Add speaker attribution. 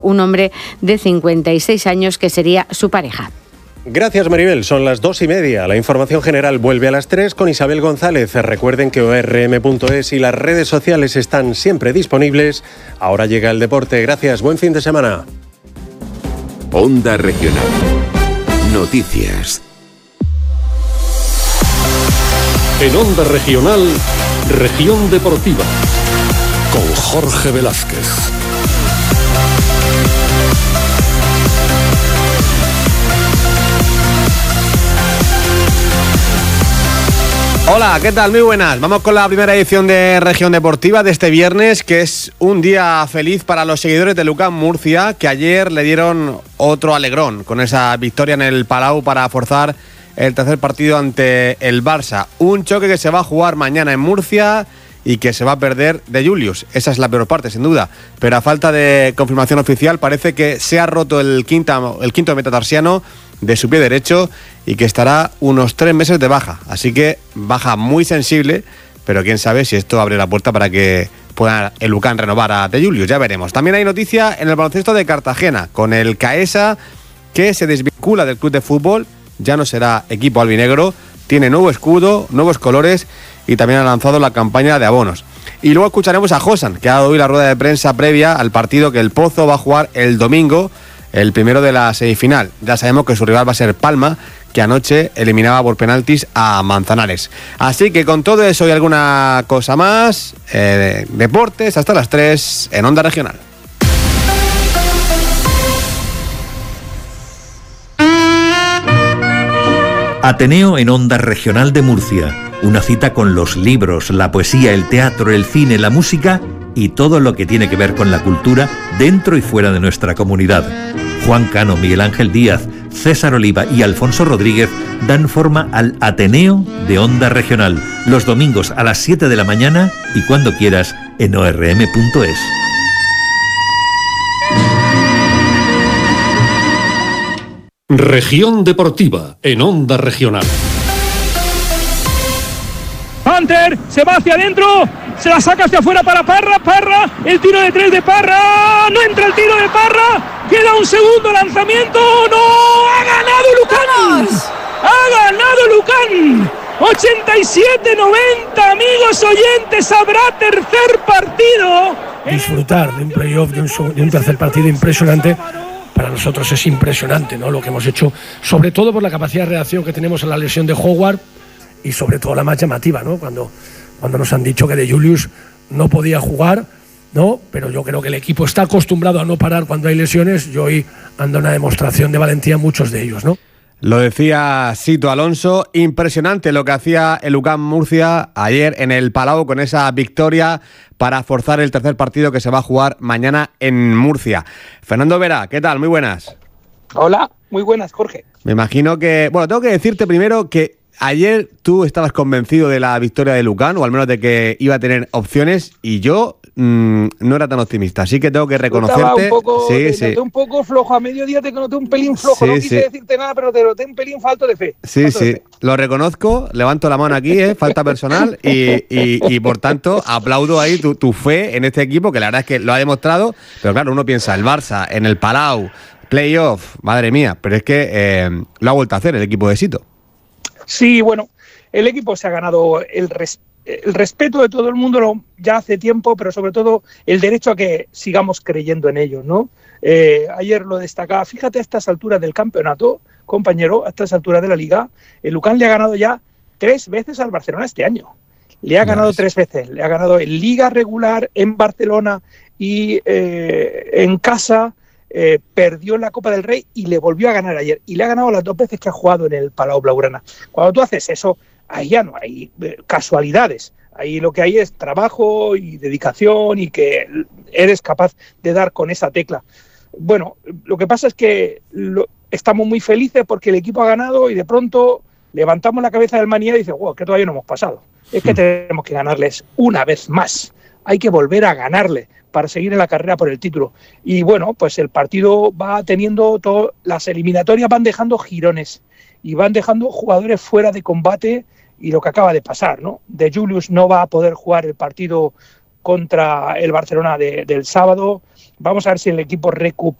Speaker 1: un hombre de 56 años que sería su pareja.
Speaker 2: Gracias, Maribel. Son las 2:30. La información general vuelve a las 3 con Isabel González. Recuerden que ORM.es y las redes sociales están siempre disponibles. Ahora llega el deporte. Gracias. Buen fin de semana.
Speaker 3: Onda Regional. Noticias.
Speaker 4: En Onda Regional, Región Deportiva, con Jorge Velázquez.
Speaker 5: Hola, ¿qué tal? Muy buenas. Vamos con la primera edición de Región Deportiva de este viernes, que es un día feliz para los seguidores de Lucán Murcia, que ayer le dieron otro alegrón con esa victoria en el Palau para forzar el tercer partido ante el Barça. Un choque que se va a jugar mañana en Murcia y que se va a perder de Julius. Esa es la peor parte, sin duda. Pero a falta de confirmación oficial, parece que se ha roto el quinto metatarsiano de su pie derecho y que estará unos 3 meses de baja. Así que baja muy sensible, pero quién sabe si esto abre la puerta para que pueda el Lucán renovar a De Julius. Ya veremos. También hay noticia en el baloncesto de Cartagena, con el Caesa, que se desvincula del club de fútbol. Ya no será equipo albinegro, tiene nuevo escudo, nuevos colores y también ha lanzado la campaña de abonos. Y luego escucharemos a Josan, que ha dado hoy la rueda de prensa previa al partido que el Pozo va a jugar el domingo, el primero de la semifinal. Ya sabemos que su rival va a ser Palma, que anoche eliminaba por penaltis a Manzanares. Así que con todo eso y alguna cosa más, deportes hasta las 3 en Onda Regional.
Speaker 6: Ateneo en Onda Regional de Murcia. Una cita con los libros, la poesía, el teatro, el cine, la música y todo lo que tiene que ver con la cultura dentro y fuera de nuestra comunidad. Juan Cano, Miguel Ángel Díaz, César Oliva y Alfonso Rodríguez dan forma al Ateneo de Onda Regional, los domingos a las 7 de la mañana y cuando quieras en orm.es.
Speaker 4: Región Deportiva, en Onda Regional.
Speaker 7: Hunter se va hacia adentro, se la saca hacia afuera para Parra, el tiro de 3 de Parra, no entra el tiro de Parra, queda un segundo lanzamiento, no, ha ganado Lucán, ha ganado Lucán, 87-90, amigos oyentes, habrá tercer partido.
Speaker 8: Disfrutar de un playoff, de un tercer partido impresionante. Para nosotros es impresionante, ¿no? Lo que hemos hecho, sobre todo por la capacidad de reacción que tenemos a la lesión de Howard y sobre todo la más llamativa, ¿no? Cuando nos han dicho que De Julius no podía jugar, ¿no? Pero yo creo que el equipo está acostumbrado a no parar cuando hay lesiones y hoy anda una demostración de valentía muchos de ellos, ¿no?
Speaker 5: Lo decía Sito Alonso, impresionante lo que hacía el Lucán Murcia ayer en el Palau con esa victoria para forzar el tercer partido que se va a jugar mañana en Murcia. Fernando Vera, ¿qué tal? Muy buenas.
Speaker 9: Hola, muy buenas, Jorge.
Speaker 5: Me imagino que... Bueno, tengo que decirte primero que ayer tú estabas convencido de la victoria de Lucán, o al menos de que iba a tener opciones, y yo no era tan optimista, así que tengo que reconocerte.
Speaker 9: Te noté un poco flojo, a mediodía te noté un pelín flojo, no quise decirte nada, pero te noté un pelín falto de fe.
Speaker 5: Sí, lo reconozco, levanto la mano aquí, falta personal, y por tanto aplaudo ahí tu fe en este equipo, que la verdad es que lo ha demostrado, pero claro, uno piensa, el Barça, en el Palau, playoff, madre mía, pero es que lo ha vuelto a hacer el equipo de Sito.
Speaker 9: Sí, bueno, el equipo se ha ganado el respeto de todo el mundo ya hace tiempo, pero sobre todo el derecho a que sigamos creyendo en ellos, ¿no? Ayer lo destacaba, fíjate a estas alturas del campeonato, compañero, a estas alturas de la Liga, el Lucán le ha ganado ya 3 veces al Barcelona este año. Le ha ganado 3 veces, le ha ganado en Liga regular, en Barcelona y en casa. Perdió en la Copa del Rey y le volvió a ganar ayer. Y le ha ganado las 2 veces que ha jugado en el Palau Blaugrana. Cuando tú haces eso, ahí ya no hay casualidades. Ahí lo que hay es trabajo y dedicación y que eres capaz de dar con esa tecla. Bueno, lo que pasa es que estamos muy felices porque el equipo ha ganado y de pronto levantamos la cabeza del Manía y dice, wow, que todavía no hemos pasado. Es que tenemos que ganarles una vez más. Hay que volver a ganarle para seguir en la carrera por el título. Y bueno, pues el partido va teniendo las eliminatorias van dejando girones y van dejando jugadores fuera de combate y lo que acaba de pasar, ¿no? De Julius no va a poder jugar el partido contra el Barcelona del sábado. Vamos a ver si el equipo recupera